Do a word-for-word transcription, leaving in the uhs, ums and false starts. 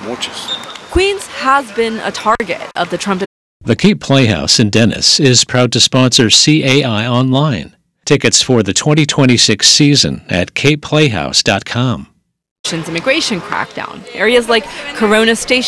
muchos. Queens has been a target of the Trump. The Cape Playhouse in Dennis is proud to sponsor C A I Online. Tickets for the twenty twenty-six season at cape playhouse dot com. Immigration crackdown. Areas like Corona Station